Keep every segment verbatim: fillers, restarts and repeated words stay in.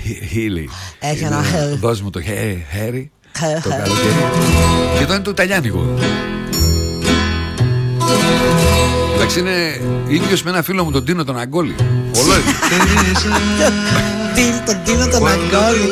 Χίλι. Έχει ένα Harry. Δώσ' μου το Harry. Το καλοκαίρι. Και εδώ είναι το Ιταλιάνικο. Εντάξει, είναι ίδιος με ένα φίλο μου, τον Τίνο τον Αγκόλη. Όλο έτσι. Τον Τίνο τον Αγκόλη.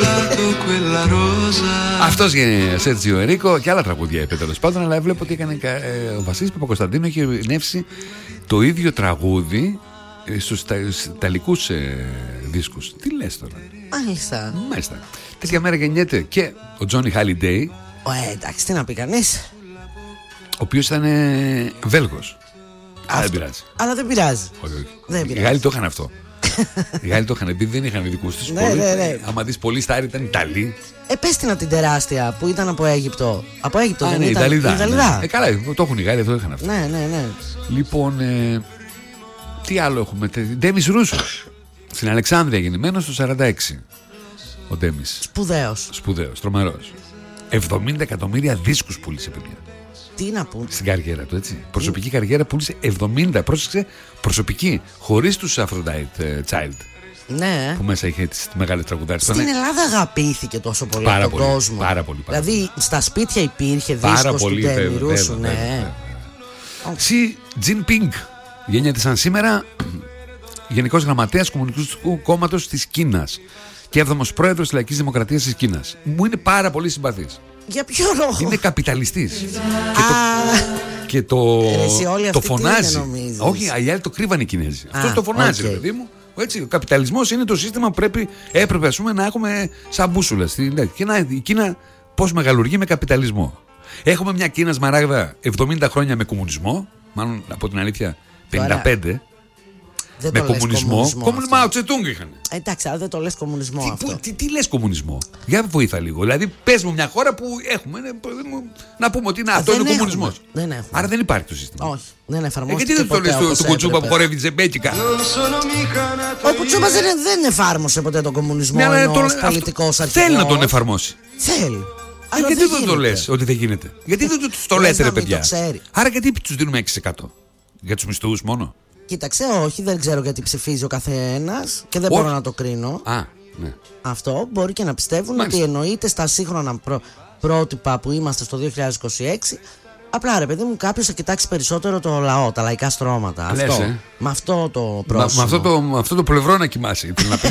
Αυτός είναι Σέρτζιο Ερίκο και άλλα τραγούδια είπε τέλος πάντων. Αλλά βλέπω ότι έκανε, ε, ο Βασίλης Παπακοσταντίνου έχει νεύσει το ίδιο τραγούδι στους ιταλικούς ε, δίσκους. Τι λες τώρα? Μάλιστα. Μάλιστα. Τέτοια μέρα γεννιέται και ο Τζόνι Χάλιντεϊ. Ε, εντάξει, τι να πει κανείς. Ο οποίος ήταν ε, Βέλγος. Αλλά δεν πειράζει. Αλλά δεν πειράζει. Όχι, όχι. Δεν Οι πειράζει. Γάλλοι το είχαν αυτό. Οι Γάλλοι το είχαν, επειδή δεν είχαν δικούς τους. Ναι, πολλοί, ναι, ναι. άμα δεις πολλοί στάρι ήταν Ιταλοί. Ε, πες την από την τεράστια που ήταν από Αίγυπτο. Από Αίγυπτο Α, δεν ναι, ήταν? Ιταλίδα. Ιταλίδα. Ναι. Ε, καλά, το έχουν οι Γάλλοι, αυτό είχαν αυτό. Ναι, ναι, ναι. Λοιπόν, ε, τι άλλο έχουμε? Ντέμις Ρούσος. Στην Αλεξάνδρεια γεννημένος το σαράντα έξι. Ο Ντέμις. Σπουδαίος. Σπουδαίος, τρομερός. εβδομήντα εκατομμύρια δίσκους πούλησε, παιδιά. Τι να πούν. Στην καριέρα του, έτσι. Προσωπική καριέρα πούλησε εβδομήντα. Πρόσεξε, προσωπική. Χωρίς τους Aphrodite Child. Ναι. Που μέσα είχε τις μεγάλες τραγουδάρες. Στην Ελλάδα αγαπήθηκε τόσο πολύ Πάρα από τον πολύ, κόσμο. πάρα πολύ, πάρα Δηλαδή στα σπίτια υπήρχε Πάρα δίσκος πολύ, του βέβαια, Ντέμι Ρούσου. βέβαια, βέβαια, Ναι. βέβαια. Σι Τζιν Πινγκ. Γεννιέται σαν σήμερα Γενικός Γραμματέας Κομμουνιστικού Κόμματος της Κίνας και έβδομος πρόεδρος της Λαϊκής Δημοκρατίας της Κίνας. Μου είναι πάρα πολύ συμπαθής. Για ποιο λόγο? Είναι καπιταλιστής. Α, Και το, Ρε, εσύ, όλοι το αυτοί τι φωνάζει. είναι, νομίζεις? Όχι, οι άλλοι το κρύβανε οι Κινέζοι. Αυτό Α, το φωνάζει, οκ. παιδί μου. Έτσι, ο καπιταλισμός είναι το σύστημα που πρέπει, έπρεπε ας πούμε, να έχουμε σαν μπούσουλα. Στη, και να, η Κίνα πώς μεγαλουργεί με καπιταλισμό. Έχουμε μια Κίνα σμαράγδα εβδομήντα χρόνια με κομμουνισμό, μάλλον από την αλήθεια πενήντα πέντε. δεν Με το λες κομμουνισμό. κομμουνισμό Κομμουνισμό, αυτό. ο Τσετούγκ είχαν. Εντάξει, αλλά δεν το λες κομμουνισμό Τι, αυτό. που, τι, τι λες κομμουνισμό? Για βοήθα λίγο. Δηλαδή, πες μου μια χώρα που έχουμε. ναι, παιδί μου, να πούμε ότι να, αυτό δεν είναι ο έχουμε. κομμουνισμός. Δεν έχουμε. Άρα δεν υπάρχει το σύστημα. Όχι, δεν Ε, εφαρμόστηκε γιατί δεν το ποτέ λες όπως του Κουτσούμπα που έπρεπε. χορεύει τζεμπέκικα? Ο Κουτσούμπας δεν, δεν εφάρμοσε ποτέ τον κομμουνισμό Ναι, αλλά ενώ τον- ως αυτό- πολιτικός αρχηγός. Θέλει να τον εφαρμόσει. Θέλει. Ε, Αλλά γιατί δεν δεν το γίνεται. λες ότι δεν γίνεται? Γιατί δεν τους το Λες λέτε, να ρε μην παιδιά? το ξέρει. Άρα γιατί τους δίνουμε έξι τοις εκατό? Για τους μισθούς μόνο? Κοίταξε, όχι, δεν ξέρω γιατί ψηφίζει ο καθένας και δεν Όχι. μπορώ να το κρίνω. Α, ναι. Αυτό μπορεί και να πιστεύουν Μάλιστα. ότι εννοείται στα σύγχρονα πρό- πρότυπα που είμαστε στο δύο χιλιάδες είκοσι έξι. Απλά ρε παιδί μου, κάποιος θα κοιτάξει περισσότερο το λαό, τα λαϊκά στρώματα. Λες, αυτό. ε. Με αυτό το Μα- πρόσωπο. Με αυτό το, με αυτό το πλευρό να κοιμάσαι. Ήθελα να πεις.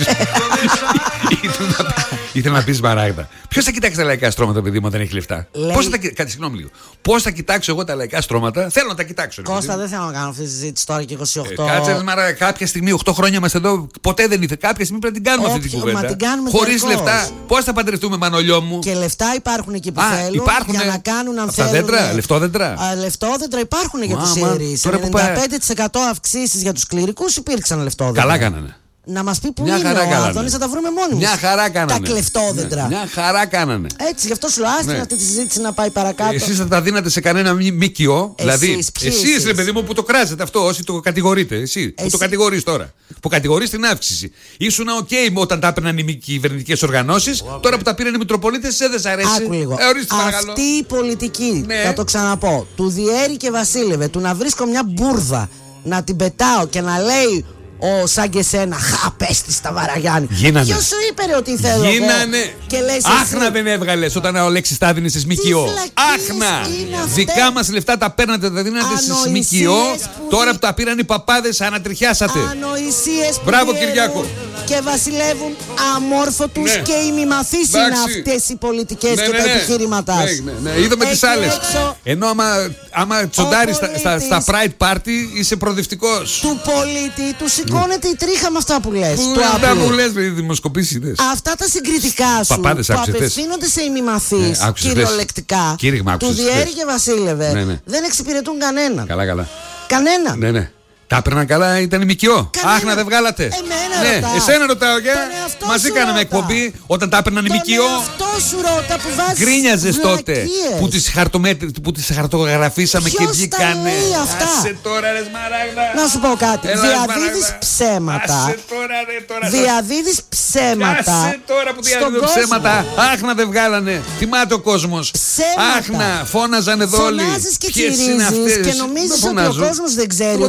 Ήθελα να πει- Ήθελα να πεις Μαράγδα. Ποιος θα κοιτάξει τα λαϊκά στρώματα, παιδί μου, όταν έχει λεφτά? Λέει- Πώς θα, κοι- κάτι, συγγνώμη λίγο. Πώς θα κοιτάξω εγώ τα λαϊκά στρώματα? Θέλω να τα κοιτάξω. ρε παιδί Κώστα, μου. δεν θέλω να κάνω αυτή τη συζήτηση τώρα και είκοσι οκτώ. Ε, κάτσε, ρε Μαράγδα, κάποια στιγμή, οκτώ χρόνια είμαστε εδώ, ποτέ δεν ήθελε. Κάποια στιγμή πρέπει να την κάνουμε αυτή την Όχι, μα κουβέντα. την κάνουμε Χωρίς διαρκώς. λεφτά, πώς θα παντρευτούμε, Μανολιό μου? Και λεφτά υπάρχουν εκεί που Α, θέλουν υπάρχουνε για να κάνουν αν αυτά θέλουν. δέντρα, λεφτόδέντρα. Α, λεφτόδέντρα υπάρχουν για τους Άμα, ιερείς. τώρα που ενενήντα πέντε τοις εκατό αυξήσεις για τους κληρικούς υπήρξαν λεφτόδέντρα. Καλά κάνανε. Να μας πει που Μια είναι χαρά ο κάνανε. Άδωνης, θα τα βρούμε μόνοι μας. Μια χαρά κάνανε. Τα κλεφτόδεντρα. Ναι, μια χαρά κάνανε. Έτσι, γι' αυτό σου λέω, άστην Ναι. αυτή τη συζήτηση να πάει παρακάτω. Εσείς θα τα δίνατε σε κανένα μη- ΜΚΟ. Δηλαδή, ποιοι εσείς εσείς? ρε παιδί μου που το κράζετε αυτό, όσοι το κατηγορείτε. Εσύ που Εσύ. το κατηγορείς τώρα. Που κατηγορείς την αύξηση. Ήσουν οκ όταν τα έπαιρναν οι μη κυβερνητικές οργανώσεις. Τώρα που τα πήραν οι Μητροπολίτες, δεν σ' αρέσει? Άκου λίγο. Ε, ορίστε, παρακαλώ. Αυτή η πολιτική, Ναι. θα το ξαναπώ, του Διέρη και Βασίλευε, του να βρίσκω μια μπουρδα, να την πετάω και να λέει ο σαν και σένα, χα, πες της στα Βαραγιάννη. Γίνανε. Ποιος σου είπε ρε ότι θέλω Γίνανε. εγώ και λες εσύ? Άχνα δεν έβγαλες όταν ο Λέξης τα έδινε στις ΜΚΟ. βλακίες Άχνα. είναι αυτές? Δικά μας λεφτά τα παίρνατε, τα δίνατε στις Ανοησίες ΜΚΟ. που Τώρα δι- που τα πήραν οι παπάδες, ανατριχιάσατε. Ανοησίες που Μπράβο, διαιρούν Κυριάκο. και βασιλεύουν αμόρφωτους Ναι. και ημιμαθείς είναι Εντάξει. αυτές οι πολιτικές Ναι, και ναι, τα ναι. επιχείρηματά Ναι, σου. ναι, ναι. Είδαμε τις Εκεί άλλες. έξω Ενώ άμα, άμα τσοντάρεις στα, στα, στα Pride Party είσαι προοδευτικός. του πολίτη του σηκώνεται η τρίχα με αυτά που λες. Πού του αυτά απλού. που λες, με δημοσκοπήσεις είδες? Αυτά τα συγκριτικά σου Παπάδες που άκουσες χθες? απευθύνονται σε ημιμαθείς, Ναι, άκουσες κυριολεκτικά, χθες? Κήρυγμα του άκουσες Διέρη χθες? και Βασίλευε, Ναι, ναι. δεν εξυπηρετούν κανέναν. Καλά, καλά. Κανέναν. Ναι, ναι. Τα έπαιρναν καλά, ήταν η ΜΚΟ. Κανένα. Άχ, να δεν βγάλατε. Εμένα Ναι, ρωτάς. εσένα ρωτάω, για. Τον εαυτό Μαζί σου κάναμε ρώτα. εκπομπή όταν τα έπαιρναν η Τον ΜΚΟ. εαυτό σου ρώτα που βάζεις Γκρίνιαζες τότε βλακίες. που τις, χαρτομέτρι, που τις χαρτογραφήσαμε και Ποιος τα βγήκανε. λέει αυτά? Άσε τώρα, ρε Σμαράγδα. Να σου πω κάτι. Έλα, Διαδίδεις Σμαράγδα. ψέματα. Άσε τώρα, ρε, τώρα. Διαδίδεις ψέματα. Άσε τώρα που στον διαδίδουν κόσμο. ψέματα. Άχ, να δεν βγάλανε. Θυμάται ο κόσμος. Ψέματα. Άχ, να φώναζαν εδώ όλοι. Φωνάζεις και Ποιες είναι τσιρίζεις αυτές? και νομίζεις Δεν ότι ο φωνάζω. κόσμος δεν ξέρει Εγώ ότι δεν φωνάζω.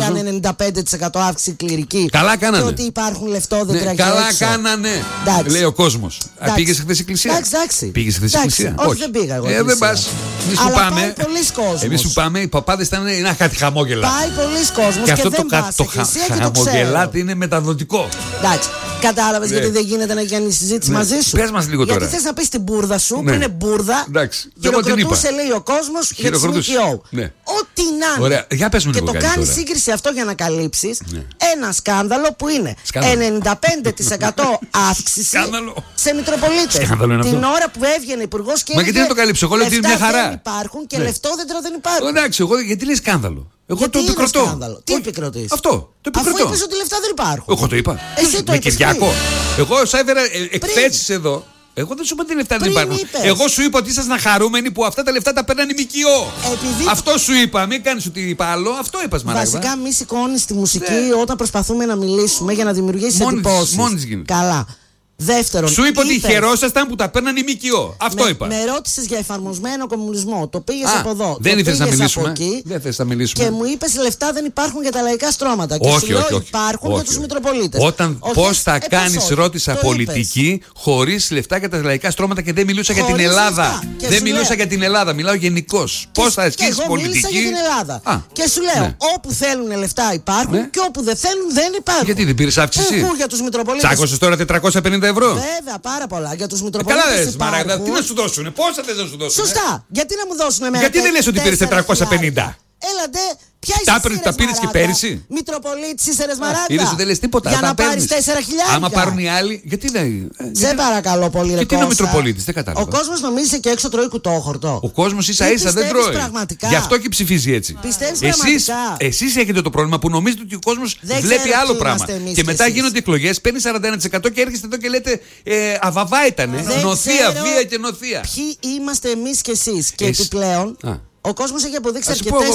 είχαν ενενήντα πέντε τοις εκατό αύξηση κληρική. Καλά κάνανε. Και ότι υπάρχουν λεφτόδεντρα ναι, και καλά έξω. κάνανε. Εντάξει. Λέει ο κόσμος. Πήγε χθε εκκλησία. Εντάξει, εντάξει. Πήγε χθε εκκλησία. Όχι, όχι, δεν πήγα εγώ. Ε, δεν πας. Εμείς που πάμε. Εμείς που πάμε, οι παπάδες ήταν ένα κάτι χαμόγελα. Πάει πολλοί κόσμος και, και αυτό δεν το, πας το, εκκλησία χα, και το χαμογελάτι είναι μεταδοτικό. Εντάξει. Κατάλαβες ναι. γιατί δεν γίνεται να γίνει συζήτηση ναι. μαζί σου. Πες μας λίγο γιατί τώρα. θες να πεις την μπουρδα σου, ναι. που είναι μπουρδα. Εντάξει. Χειροκροτούσε, λέει ο κόσμος, για τη ΜΚΟ. Ναι. Ό,τι να είναι. Ωραία. Για πες μου και λίγο το κάτι κάνει τώρα. σύγκριση αυτό για να καλύψεις ναι. ένα σκάνδαλο που είναι σκάνδαλο. ενενήντα πέντε τοις εκατό αύξηση σε Μητροπολίτες. Την ώρα που έβγαινε υπουργός και μα γιατί να το καλύψω, εγώ λέω ότι είναι μια χαρά. Δεν υπάρχουν και ναι. λεφτόδεντρα δεν υπάρχουν. Εντάξει, εγώ γιατί λέει σκάνδαλο. Εγώ γιατί το επικροτώ. Τι επικροτείς? Αυτό. Το επικροτώ. Αφού είπες ότι λεφτά δεν υπάρχουν. Εγώ το είπα. Εσύ το με είπες. Κυριακό. Εγώ σου έφερα εκθέσεις εδώ. Εγώ δεν σου είπα ότι λεφτά δεν υπάρχουν. Είπες. Εγώ σου είπα ότι ήσασταν χαρούμενοι που αυτά τα λεφτά τα παίρνανε η ΜΚΟ. Επειδή... Αυτό σου είπα. Μην κάνεις ότι είπα άλλο. Αυτό είπα μαράγδα. Βασικά, μη σηκώνεις τη μουσική ναι. όταν προσπαθούμε να μιλήσουμε για να δημιουργήσεις εντυπώσεις. Μόνης γίνεται. Καλά. Δεύτερον, σου είπα είπες, ότι χαιρόσασταν που τα παίρνανε η ΜΚΟ. Αυτό με, είπα. Με ρώτησες για εφαρμοσμένο κομμουνισμό. Το πήγες από εδώ. Δεν ήθελες να μιλήσουμε. Εκεί, δεν θες να μιλήσουμε. Και μου είπες λεφτά δεν υπάρχουν για τα λαϊκά στρώματα. Όχι, και σου λέω όχι, όχι, υπάρχουν όχι, για τους Μητροπολίτες. Όταν πώς θα ε, κάνεις, ρώτησα πολιτική χωρίς λεφτά για τα λαϊκά στρώματα και δεν μιλούσα χωρίς για την Ελλάδα. Δεν μιλούσα για την Ελλάδα, μιλάω γενικώς. Πώς θα ασκήσεις πολιτική. Εγώ μίλησα για την Ελλάδα. Και σου λέω, όπου θέλουν λεφτά υπάρχουν και όπου δεν θέλουν δεν υπάρχουν. Γιατί δεν πήρες αύξηση? Για τους Μητροπολίτες. Τσάκωσες τώρα τετρακόσια πενήντα ευρώ. Βέβαια, πάρα πολλά. Για τους Μητροπολίτες. Καλά λες, Μαράγδα, τι να σου δώσουνε, πόσα θες να σου δώσουνε. Σωστά. Γιατί να μου δώσουν εμένα. Γιατί δεν λες ότι πήρες τετρακόσια πενήντα. Έλατε, ποια είσαι. Τα πήρες και πέρυσι. Μητροπολίτης είσαι ρε Μαράγδα. Είδες ότι δεν λες τίποτα. Για να πάρεις τέσσερα χιλιάδες. Άμα πάρουν οι άλλοι, γιατί δεν. Σε παρακαλώ πολύ, ρε. Και τι είναι ο Μητροπολίτης, δεν κατάλαβα. Ο κόσμος νομίζει και έξω τρώει κουτόχορτο. Ο κόσμος ίσα ίσα δεν τρώει. Γι' αυτό και ψηφίζει έτσι. Πιστεύεις πραγματικά. Εσείς έχετε το πρόβλημα που νομίζετε ότι ο κόσμος βλέπει άλλο πράγμα. Και μετά γίνονται εκλογές, παίρνει σαράντα ένα τοις εκατό και έρχεστε εδώ και λέτε αβαβά ήτανε. Νοθεία, βία και νοθεία. Ποιοι είμαστε εμείς και εσείς. Και επιπλέον. Ο κόσμος έχει αποδείξει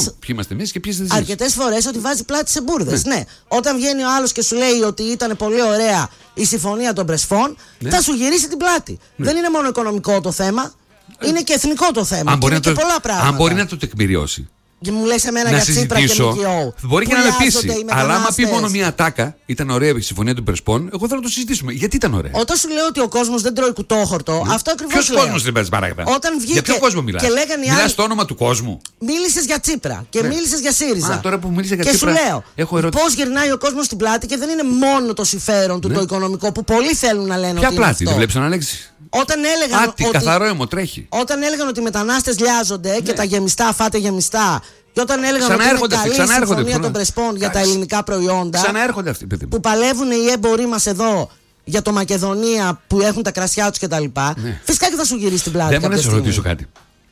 αρκετές φορές ότι βάζει πλάτη σε μπουρδες. Ναι. Ναι. Όταν βγαίνει ο άλλος και σου λέει ότι ήταν πολύ ωραία η συμφωνία των Πρεσφών, ναι. θα σου γυρίσει την πλάτη. Ναι. Δεν είναι μόνο οικονομικό το θέμα, είναι και εθνικό το θέμα. Αν, και είναι το, και πολλά πράγματα. Αν μπορεί να το τεκμηριώσει. Και μου λες εμένα για Τσίπρα και ΜΚΟ. Μπορεί και να με πείσει. Αλλά άμα πει μόνο μία τάκα, ήταν ωραία η συμφωνία των Πρεσπών, εγώ θέλω να το συζητήσουμε. Γιατί ήταν ωραία. Όταν σου λέω ότι ο κόσμος δεν τρώει κουτόχορτο, ναι. αυτό ακριβώς λέω. Ποιος κόσμος δεν παίζει Μαράγδα. Όταν βγήκε. Για ποιο κόσμο μιλάς. Μιλάς στο όνομα του κόσμου. Μίλησες για Τσίπρα και ναι. μίλησες για ΣΥΡΙΖΑ. Α, τώρα που μίλησα για και Τσίπρα. Και σου λέω πώς γυρνάει ο κόσμος στην πλάτη και δεν είναι μόνο το συμφέρον του ναι. το οικονομικό που πολλοί θέλουν να λένε. Ποια ότι πλάτη, δεν βλέπεις Αλέξη. Όταν έλεγαν, Άτι, ότι, καθαρό αίμο, τρέχει. Όταν έλεγαν ότι οι μετανάστες λιάζονται ναι. και τα γεμιστά φάτε γεμιστά. Και όταν έλεγαν ότι είναι καλή η συμφωνία των Πρεσπών για τα ελληνικά προϊόντα. Ξαναέρχονται αυτοί, παιδί μου. Που παλεύουν οι έμποροι μας εδώ για το Μακεδονία που έχουν τα κρασιά τους κτλ. Ναι. Φυσικά και θα σου γυρίσει την πλάτη. Δεν μου να σε ρωτήσω κάτι.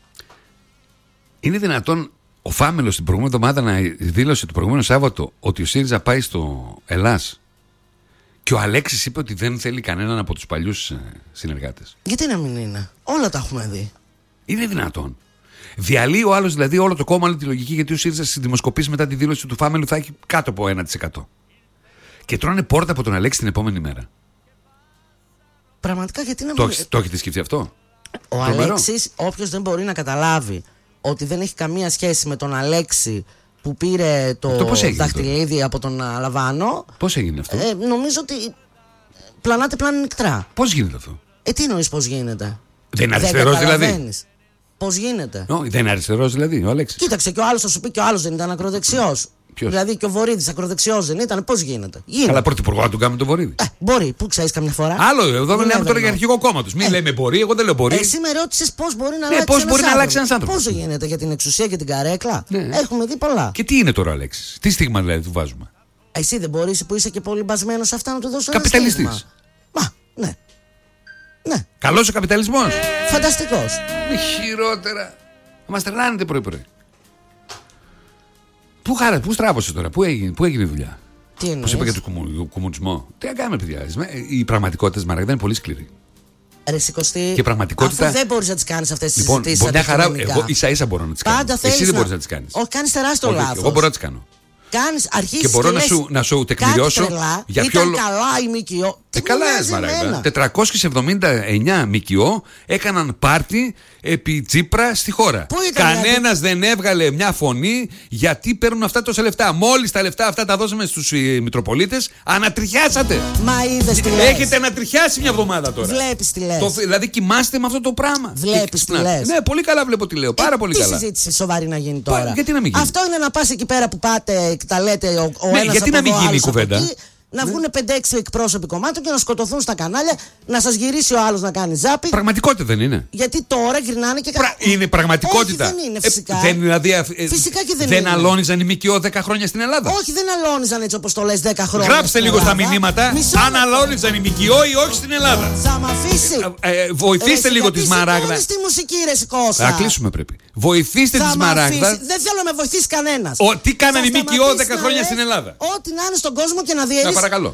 Είναι δυνατόν ο Φάμελος την προηγούμενη εβδομάδα να δήλωσε το προηγούμενο Σάββατο ότι ο ΣΥΡΙΖΑ πάει στο Ελλάς και ο Αλέξης είπε ότι δεν θέλει κανέναν από τους παλιούς συνεργάτες? Γιατί να μην είναι. Όλα τα έχουμε δει. Είναι δυνατόν? Διαλύει ο άλλος δηλαδή όλο το κόμμα, όλη τη λογική, γιατί ο ΣΥΡΙΖΑ στις δημοσκοπήσεις μετά τη δήλωση του Φάμελου θα έχει κάτω από ένα τοις εκατό. Και τρώνε πόρτα από τον Αλέξη την επόμενη μέρα. Πραγματικά γιατί να το, μην. Το έχετε σκεφτεί αυτό? Ο Τρομερό. Αλέξης, όποιος δεν μπορεί να καταλάβει ότι δεν έχει καμία σχέση με τον Αλέξη που πήρε το δαχτυλίδι από τον Λαβάνο. Πώς έγινε αυτό? Ε, νομίζω ότι πλανάτε πλάνη νυχτρά. Πώς γίνεται αυτό? Ε, τι εννοείς πώς γίνεται? Δεν είναι αριστερός δηλαδή? Πώς γίνεται? No, δεν είναι αριστερός δηλαδή ο Αλέξης? Κοίταξε, και ο άλλος θα σου πει και ο άλλος δεν ήταν ακροδεξιός. Ποιος? Δηλαδή και ο Βορύδης ακροδεξιός δεν ήταν, πώς γίνεται? γίνεται. Καλά, πρωθυπουργό να του κάνουμε τον Βορύδη. Ε, μπορεί, πού ξέρεις καμιά φορά. Άλλο, εδώ μιλάμε τώρα για αρχηγό κόμμα του. Μην ε, λέμε μπορεί, εγώ δεν λέω μπορεί. Εσύ με ρώτησες πώς μπορεί να ναι, αλλάξει πώς μπορεί να αλλάξει ένας άνθρωπος. Πώς γίνεται για την εξουσία και την καρέκλα. Ναι. Έχουμε δει πολλά. Και τι είναι τώρα ο Αλέξης? Τι στίγμα δηλαδή του βάζουμε? Εσύ δεν μπορείς που είσαι και πολύ μπασμένος σε αυτά να του δώσεις ένα καπιταλιστής. Μα, ναι. Ναι. Καλός ο καπιταλισμός. Φανταστικός. Μη χειρότερα. Μας τρελάνετε πρωί-πρωί. Πού χάρα, πού στράβωσε τώρα, πού έγινε, πού έγινε η δουλειά? Τι εννοείς? Πώς είπα για τον κομμου, κομμουνισμό. Τι να κάνουμε, παιδιά. Η πραγματικότητα Μαράγδα είναι πολύ σκληρή. Ρε σηκωστή, και πραγματικότητα. Αφού δεν μπορείς να τις κάνεις αυτές τις λοιπόν, συζητήσεις. Μια χαρά, εγώ ίσα ίσα μπορώ να τις κάνω. Πάντα εσύ δεν να... μπορείς να τις κάνεις. Όχι, κάνεις τεράστιο λάθος. Εγώ μπορώ να τις κάνω. Κάνεις, αρχίσεις και μπορώ και να, λες, σου, να σου τεκμηριώσω τρελά, για ήταν ποιο καλά η ΜΚΟ. Ε, καλά, τετρακόσιες εβδομήντα εννιά ΜΚΟ έκαναν πάρτι επί Τσίπρα στη χώρα. Κανένας γιατί... δεν έβγαλε μια φωνή γιατί παίρνουν αυτά τόσα λεφτά. Μόλις τα λεφτά αυτά τα δώσαμε στους ε, Μητροπολίτες, ανατριχιάσατε. Μα είδες τι λες. Έχετε ανατριχιάσει μια εβδομάδα τώρα. Βλέπεις τι λες. Το, δηλαδή κοιμάστε με αυτό το πράγμα. Βλέπεις τι λες. Ναι, πολύ καλά βλέπω τι λέω. Πάρα ε, πολύ τι καλά. Τι συζήτηση σοβαρή να γίνει τώρα. Πα, γιατί να μην γίνει. Αυτό είναι να πας εκεί πέρα που πάτε και τα λέτε ο, ο ναι, ένας γιατί από να μην εδώ, γίνει η κουβέντα. Εκεί, να βγουν πέντε έξι εκπρόσωποι κομμάτων και να σκοτωθούν στα κανάλια, να σας γυρίσει ο άλλος να κάνει ζάπι. Πραγματικότητα δεν είναι. Γιατί τώρα γυρνάνε και Πρα... Είναι πραγματικότητα. Όχι, δεν είναι φυσικά. Ε, δεν, δηλαδή, ε, φυσικά και δεν, δεν είναι. αλώνιζαν οι ΜΚΟ δέκα χρόνια στην Ελλάδα. Όχι, δεν αλώνιζαν έτσι όπως το λες δέκα χρόνια. Γράψτε λίγο στα μηνύματα αν αλώνιζαν οι ΜΚΟ ή όχι στην Ελλάδα. Θα μ' αφήσει. Ε, ε, βοηθήστε ρε, λίγο τη Σμαράγδα. Στη μουσική, ρε Σικώστα. Θα κλείσουμε πρέπει. Βοηθήστε τη Σμαράγδα. Δεν θέλω να με βοηθήσει κανένας. Τι κάνανε οι ΜΚΟ δέκα χρόνια στην Ελλάδα. Ό,τι να είναι στον κόσμο και να διαιρείς. Να παρακαλώ.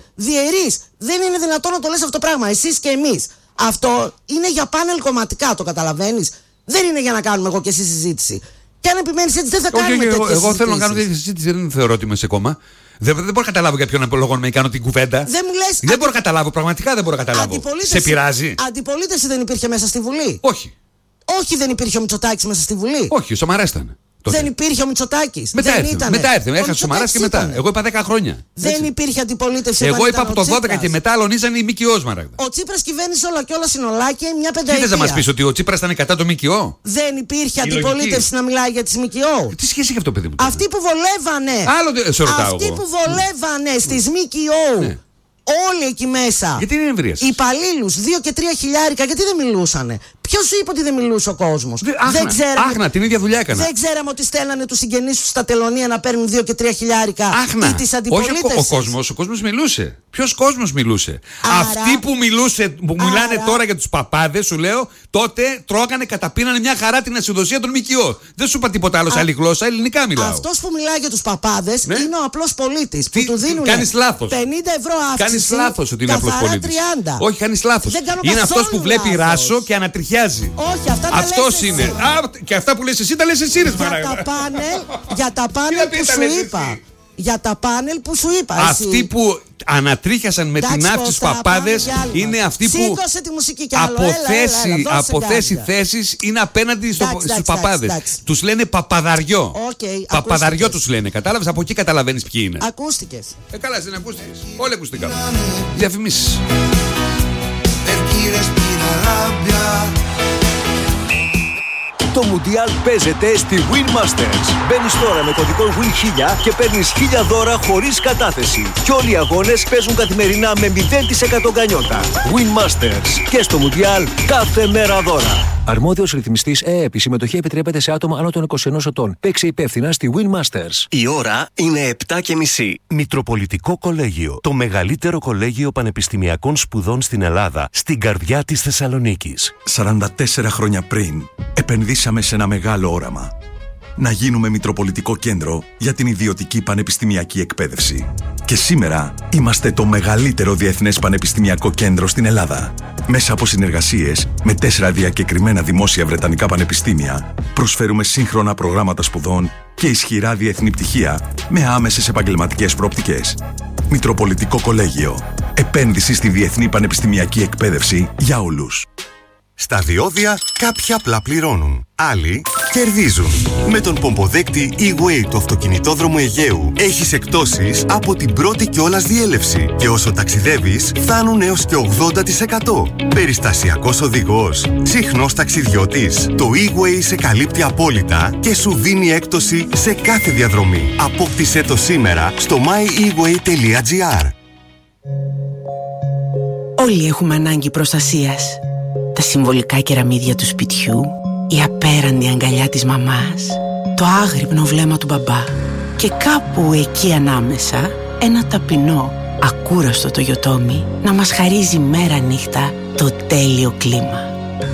Δεν είναι δυνατόν να το λες αυτό το πράγμα, εσείς και εμείς. Αυτό είναι για πάνελ κομματικά, το καταλαβαίνεις. Δεν είναι για να κάνουμε εγώ και εσύ συζήτηση. Και αν επιμένεις έτσι, δεν θα κάνουμε όχι, τέτοιες εγώ, εγώ θέλω να κάνω τέτοια συζήτηση, δεν θεωρώ ότι είμαι σε κόμμα. Δεν, δεν μπορώ να καταλάβω για ποιον λόγο να με κάνω την κουβέντα. Δεν μου λες. Δεν αντι... μπορώ να καταλάβω, πραγματικά δεν μπορώ να καταλάβω. Σε πειράζει. Αντιπολίτευση δεν υπήρχε μέσα στη Βουλή. Όχι. Όχι, δεν υπήρχε ο Μητσοτάκης μέσα στη Βουλή. Όχι, ο Σαμαράς ήταν. Τότε. Δεν υπήρχε ο Μητσοτάκης. Μετά δεν έρθε. Ήτανε. Μετά έρθε. Έχασε ο Σαμαράς και μετά. Ήταν. Εγώ είπα δέκα χρόνια. Δεν έτσι. Υπήρχε αντιπολίτευση. Εγώ είπα από το δώδεκα και μετά αλωνίζαν οι ΜΚΟ Σμαράγδα. Ο Τσίπρας κυβέρνησε όλα και όλα συνολάκι μια πενταετία. Τι θες να μας πεις, ότι ο Τσίπρας ήταν κατά το ΜΚΟ? Δεν υπήρχε αντιπολίτευση να μιλάει για τις ΜΚΟ. Τι σχέση έχει αυτό, παιδί μου? Αυτοί που βολεύανε. Άλλο σε ρωτάω. Αυτοί που βολεύανε στις ΜΚΟ. Όλοι εκεί μέσα. Γιατί είναι εμβρίας. Οι υπαλλήλους, δύο και τρία χιλιάρικα, γιατί δεν μιλούσανε. Ποιος σου είπε ότι δεν μιλούσε ο κόσμος? Δεν ξέραμε. Άχνα, την ίδια δουλειά έκανα. Δεν ξέραμε ότι στέλνανε τους συγγενείς τους στα τελωνία να παίρνουν δύο και τρία χιλιάρικα. Άχνα. Ή της αντιπολίτευσης. Όχι ο, ο κόσμος, ο κόσμος μιλούσε. Ποιος κόσμος μιλούσε? Άρα, αυτοί που, μιλούσε, που άρα, μιλάνε τώρα για τους παπάδες, σου λέω, τότε τρώγανε, καταπίνανε μια χαρά την ασυδοσία των ΜΚΟ. Δεν σου είπα τίποτα άλλο σε άλλη γλώσσα, ελληνικά μιλάω. Αυτός που μιλάει για τους παπάδες ναι? είναι ο απλός πολίτης. Που Τι, του δίνουν κάνεις λάθος. πενήντα ευρώ αύξηση. Κάνεις λάθος ότι είναι απλός πολίτης. Όχι, κάνεις λάθος. Είναι αυτός που βλέπει λάθος. Ράσο και ανατριχιάζει. Όχι, αυτά τα αυτός είναι. Α, και αυτά που λες εσύ τα λες εσύ, ρε Μαράγδα. Για τα πάνελ, για τα πάνελ που σου είπα. Για τα πάνελ που σου είπα. Αυτοί που ανατρίχιασαν με την αύξηση στους παπάδες είναι αυτοί που από θέση θέσεις είναι απέναντι στους παπάδες. Τους λένε παπαδαριό. Παπαδαριό τους λένε. Κατάλαβες? Από εκεί καταλαβαίνεις ποιοι είναι. Ακούστηκες. Ε, καλά, δεν ακούστηκες. Όλοι ακούστηκαν. Διαφημίσεις. Το Μουντιάλ παίζεται στη Win Masters. Μπαίνεις τώρα με κωδικό Win χίλια και παίρνεις χίλια δώρα χωρίς κατάθεση. Και όλοι οι αγώνες παίζουν καθημερινά με μηδέν τοις εκατό γκανιότα. Win Masters. Και στο Μουντιάλ κάθε μέρα δώρα. Αρμόδιος ρυθμιστής ΕΕΠ. Η συμμετοχή επιτρέπεται σε άτομα άνω των είκοσι ενός ετών. Παίξε υπεύθυνα στη Win Masters. Η ώρα είναι επτά και μισή. Μητροπολιτικό Κολέγιο. Το μεγαλύτερο κολέγιο πανεπιστημιακών σπουδών στην Ελλάδα. Στην καρδιά της Θεσσαλονίκης. σαράντα τέσσερα χρόνια πριν επενδύσαμε σε ένα μεγάλο όραμα. Να γίνουμε Μητροπολιτικό Κέντρο για την ιδιωτική πανεπιστημιακή εκπαίδευση. Και σήμερα είμαστε το μεγαλύτερο διεθνές πανεπιστημιακό κέντρο στην Ελλάδα. Μέσα από συνεργασίες με τέσσερα διακεκριμένα δημόσια βρετανικά πανεπιστήμια, προσφέρουμε σύγχρονα προγράμματα σπουδών και ισχυρά διεθνή πτυχία με άμεσες επαγγελματικές προοπτικές. Μητροπολιτικό Κολέγιο. Επένδυση στη διεθνή πανεπιστημιακή εκπαίδευση για όλους. Στα διόδια κάποιοι απλά πληρώνουν. Άλλοι κερδίζουν. Με τον πομποδέκτη E-Way του αυτοκινητόδρομου Αιγαίου έχεις εκπτώσεις από την πρώτη κιόλας διέλευση. Και όσο ταξιδεύεις φτάνουν έως και ογδόντα τοις εκατό. Περιστασιακός οδηγός, συχνός ταξιδιώτης. Το E-Way σε καλύπτει απόλυτα και σου δίνει έκπτωση σε κάθε διαδρομή. Απόκτησέ το σήμερα στο my e way τελεία gr. Όλοι έχουμε ανάγκη προστασίας. Τα συμβολικά κεραμίδια του σπιτιού, η απέραντη αγκαλιά της μαμάς, το άγρυπνο βλέμμα του μπαμπά και κάπου εκεί ανάμεσα ένα ταπεινό, ακούραστο Toyotomi να μας χαρίζει μέρα νύχτα το τέλειο κλίμα.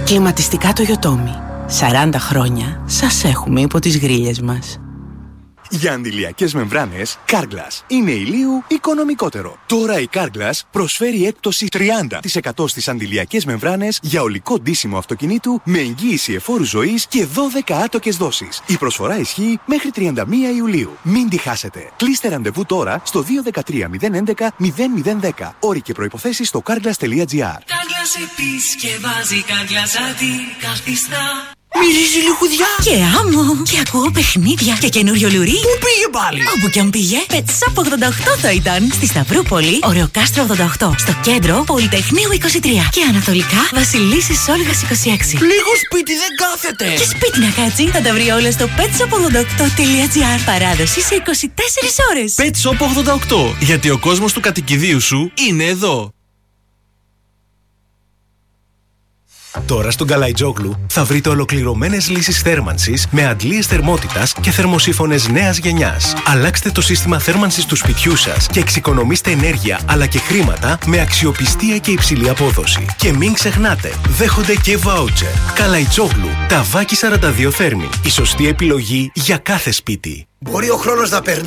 Κλιματιστικά Toyotomi. σαράντα χρόνια σας έχουμε υπό τις γρίλες μας. Για αντιλιακές μεμβράνες, Carglass είναι ηλίου οικονομικότερο. Τώρα η Carglass προσφέρει έκπτωση τριάντα τοις εκατό στις αντιλιακές μεμβράνες για ολικό ντύσιμο αυτοκινήτου με εγγύηση εφόρου ζωής και δώδεκα άτοκες δόσεις. Η προσφορά ισχύει μέχρι τριάντα μία Ιουλίου. Μην τη χάσετε. Κλείστε ραντεβού τώρα στο δύο ένα τρία μηδέν έντεκα μηδέν μηδέν δέκα. Όροι και προϋποθέσεις στο carglass τελεία gr. Carglass επισκευάζει, Carglass αντικαθιστά. Μυρίζει λιχουδιά και άμμο και ακούω παιχνίδια και καινούριο λουρί. Πού πήγε πάλι? Όπου κι αν πήγε, Pet Shop ογδόντα οκτώ θα ήταν. Στη Σταυρούπολη, Ωρεοκάστρο ογδόντα οκτώ. Στο κέντρο, Πολυτεχνείου είκοσι τρία. Και ανατολικά, Βασιλίσσης Όλγας είκοσι έξι. Λίγο σπίτι δεν κάθεται. Και σπίτι να κάτσει, θα τα βρει όλα στο pet shop ογδόντα οκτώ τελεία gr. Παράδοση σε είκοσι τέσσερις ώρες. Pet Shop ογδόντα οκτώ. Γιατί ο κόσμος του κατοικιδίου σου είναι εδώ. Τώρα στον Καλαϊτζόγλου θα βρείτε ολοκληρωμένες λύσεις θέρμανσης με αντλίες θερμότητας και θερμοσύφωνες νέας γενιάς. Αλλάξτε το σύστημα θέρμανσης του σπιτιού σας και εξοικονομήστε ενέργεια αλλά και χρήματα με αξιοπιστία και υψηλή απόδοση. Και μην ξεχνάτε, δέχονται και βάουτσερ. Καλαϊτζόγλου, Ταβάκι σαράντα δύο Θέρμη. Η σωστή επιλογή για κάθε σπίτι. Μπορεί ο χρόνος να περνάει.